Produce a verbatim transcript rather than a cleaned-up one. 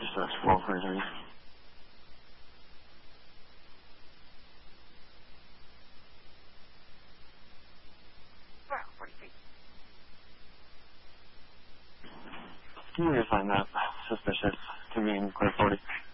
uh, slow for injury. Can you find that suspicious to me in clear forty?